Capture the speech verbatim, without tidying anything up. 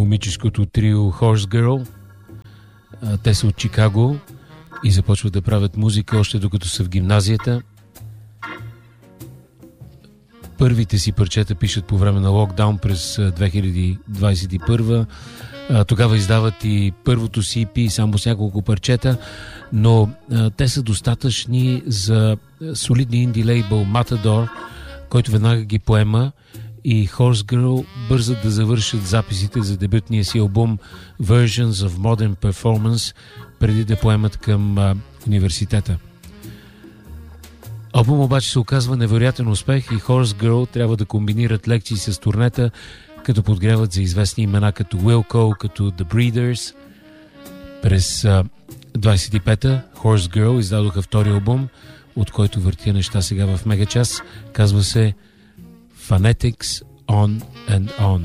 момическото трио Horse Girl. Те са от Чикаго и започват да правят музика още докато са в гимназията. Първите си парчета пишат по време на локдаун през две хиляди двадесет и първа. Тогава издават и първото си и пи само с няколко парчета, но те са достатъчни за солидния инди лейбъл Matador, който веднага ги поема, и Horse Girl бързат да завършат записите за дебютния си албум Versions of Modern Performance преди да поемат към а, университета. Албум обаче се оказва невероятен успех и Horse Girl трябва да комбинират лекции с турнета, като подгряват за известни имена като Wilco, като The Breeders. През а, двадесет и пета Horse Girl издадоха втори албум, от който въртя неща сега в мегачас. Казва се Phonetics On and On.